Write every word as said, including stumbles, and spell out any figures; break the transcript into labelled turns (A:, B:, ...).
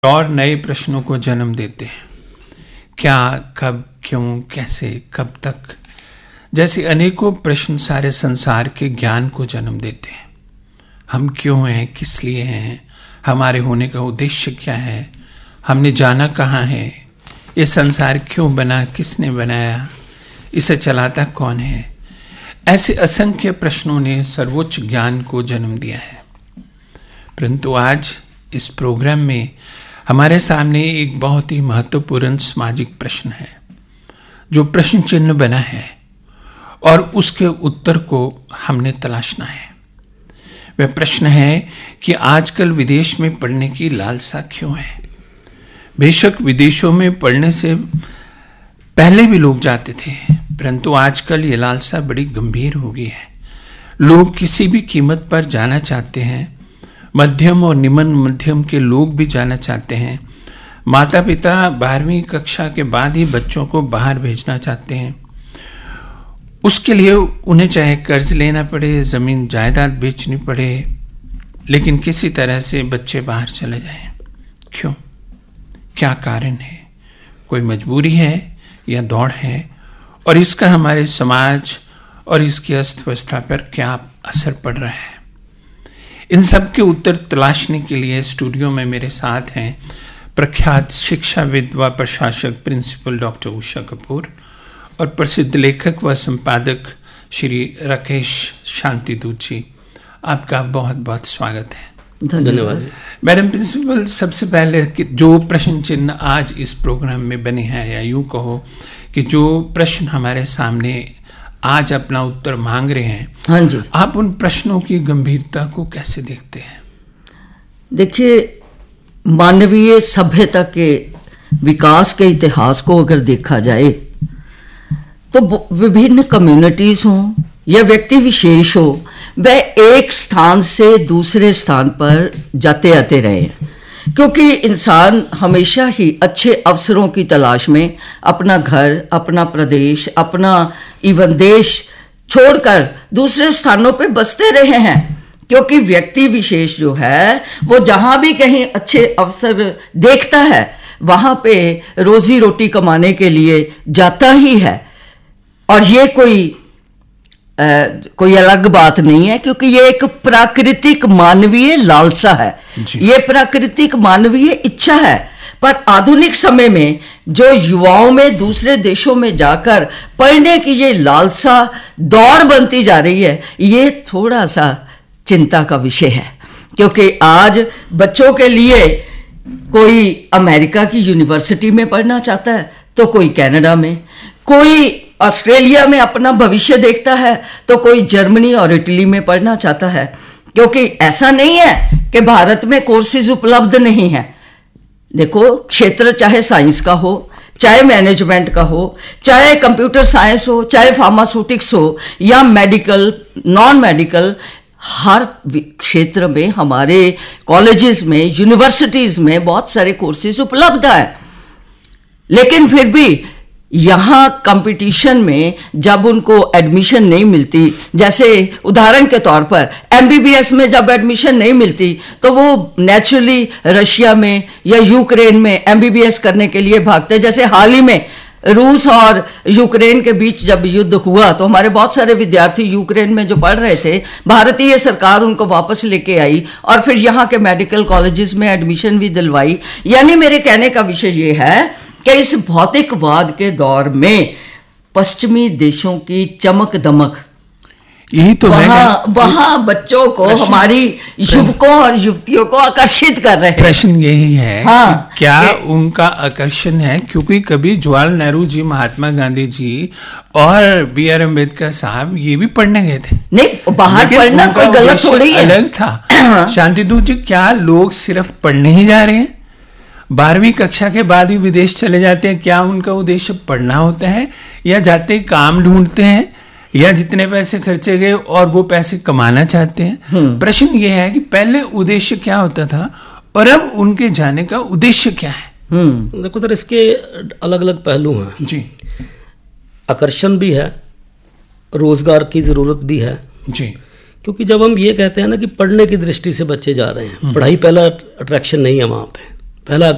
A: और नए प्रश्नों को जन्म देते हैं। क्या, कब, क्यों, कैसे, कब तक जैसे अनेकों प्रश्न सारे संसार के ज्ञान को जन्म देते हैं। हम क्यों हैं, किस लिए हैं, हमारे होने का उद्देश्य क्या है, हमने जाना कहाँ है, ये संसार क्यों बना, किसने बनाया, इसे चलाता कौन है। ऐसे असंख्य प्रश्नों ने सर्वोच्च ज्ञान को जन्म दिया है। परंतु आज इस प्रोग्राम में हमारे सामने एक बहुत ही महत्वपूर्ण सामाजिक प्रश्न है जो प्रश्न चिन्ह बना है और उसके उत्तर को हमने तलाशना है। वह प्रश्न है कि आजकल विदेश में पढ़ने की लालसा क्यों है। बेशक विदेशों में पढ़ने से पहले भी लोग जाते थे, परंतु आजकल ये लालसा बड़ी गंभीर हो गई है। लोग किसी भी कीमत पर जाना चाहते हैं। मध्यम और निम्न मध्यम के लोग भी जाना चाहते हैं। माता पिता बारहवीं कक्षा के बाद ही बच्चों को बाहर भेजना चाहते हैं। उसके लिए उन्हें चाहे कर्ज लेना पड़े, जमीन जायदाद बेचनी पड़े, लेकिन किसी तरह से बच्चे बाहर चले जाएं। क्यों, क्या कारण है? कोई मजबूरी है या दौड़ है? और इसका हमारे समाज और इसकी अर्थव्यवस्था पर क्या असर पड़ रहा है? इन सब के उत्तर तलाशने के लिए स्टूडियो में मेरे साथ हैं प्रख्यात शिक्षाविद व प्रशासक प्रिंसिपल डॉक्टर उषा कपूर और प्रसिद्ध लेखक व संपादक श्री राकेश शांतिदूत जी। आपका बहुत बहुत स्वागत है।
B: धन्यवाद।
A: मैडम प्रिंसिपल, सबसे पहले कि जो प्रश्न चिन्ह आज इस प्रोग्राम में बने हैं, या यूं कहो कि जो प्रश्न हमारे सामने आज अपना उत्तर मांग रहे हैं,
B: हाँ जी,
A: आप उन प्रश्नों की गंभीरता को कैसे देखते हैं?
B: देखिए, मानवीय सभ्यता के विकास के इतिहास को अगर देखा जाए तो विभिन्न कम्युनिटीज हों या व्यक्ति विशेष हो, वह एक स्थान से दूसरे स्थान पर जाते आते रहे हैं, क्योंकि इंसान हमेशा ही अच्छे अवसरों की तलाश में अपना घर, अपना प्रदेश, अपना इवन देश छोड़कर दूसरे स्थानों पे बसते रहे हैं। क्योंकि व्यक्ति विशेष जो है वो जहां भी कहीं अच्छे अवसर देखता है वहां पे रोजी रोटी कमाने के लिए जाता ही है। और ये कोई आ, कोई अलग बात नहीं है, क्योंकि ये एक प्राकृतिक मानवीय लालसा है, ये प्राकृतिक मानवीय इच्छा है। पर आधुनिक समय में जो युवाओं में दूसरे देशों में जाकर पढ़ने की ये लालसा दौड़ बनती जा रही है, ये थोड़ा सा चिंता का विषय है। क्योंकि आज बच्चों के लिए कोई अमेरिका की यूनिवर्सिटी में पढ़ना चाहता है तो कोई कनाडा में, कोई ऑस्ट्रेलिया में अपना भविष्य देखता है तो कोई जर्मनी और इटली में पढ़ना चाहता है। क्योंकि ऐसा नहीं है कि भारत में कोर्सेज उपलब्ध नहीं है। देखो, क्षेत्र चाहे साइंस का हो, चाहे मैनेजमेंट का हो, चाहे कंप्यूटर साइंस हो, चाहे फार्मास्यूटिक्स हो या मेडिकल, नॉन मेडिकल, हर क्षेत्र में हमारे कॉलेजेस में, यूनिवर्सिटीज में बहुत सारे कोर्सेज उपलब्ध हैं। लेकिन फिर भी यहाँ कंपटीशन में जब उनको एडमिशन नहीं मिलती, जैसे उदाहरण के तौर पर एमबीबीएस में जब एडमिशन नहीं मिलती तो वो नेचुरली रशिया में या यूक्रेन में एमबीबीएस करने के लिए भागते। जैसे हाल ही में रूस और यूक्रेन के बीच जब युद्ध हुआ तो हमारे बहुत सारे विद्यार्थी यूक्रेन में जो पढ़ रहे थे, भारतीय सरकार उनको वापस लेके आई और फिर यहाँ के मेडिकल कॉलेजेस में एडमिशन भी दिलवाई। यानी मेरे कहने का विषय ये है कि इस भौतिकवाद के दौर में पश्चिमी देशों की चमक दमक,
A: यही तो
B: वहाँ वहाँ बच्चों को, हमारी युवकों और युवतियों को आकर्षित कर रहे हैं।
A: प्रश्न यही है,
B: हाँ,
A: क्या उनका आकर्षण है? क्योंकि कभी जवाहरलाल नेहरू जी, महात्मा गांधी जी और बी आर अम्बेडकर साहब ये भी पढ़ने गए थे।
B: नहीं, बाहर पढ़ना कोई गलत थोड़ी है,
A: अलग था। शांतिदूत जी, क्या लोग सिर्फ पढ़ने ही जा रहे हैं? बारहवीं कक्षा के बाद ही विदेश चले जाते हैं? क्या उनका उद्देश्य पढ़ना होता है, या जाते ही काम ढूंढते हैं, या जितने पैसे खर्चे गए और वो पैसे कमाना चाहते हैं? प्रश्न ये है कि पहले उद्देश्य क्या होता था और अब उनके जाने का उद्देश्य क्या है?
C: देखो सर, इसके अलग अलग पहलू हैं
A: जी।
C: आकर्षण भी है, रोजगार की जरूरत भी है
A: जी।
C: क्योंकि जब हम ये कहते हैं ना कि पढ़ने की दृष्टि से बच्चे जा रहे हैं, पढ़ाई पहला अट्रैक्शन नहीं है वहाँ पे। पहला